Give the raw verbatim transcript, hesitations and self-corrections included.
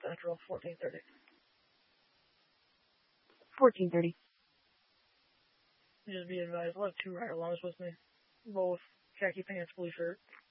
Central, fourteen thirty. fourteen thirty. Just be advised, I'll have two ride-alongs with me. Both khaki pants, blue shirt.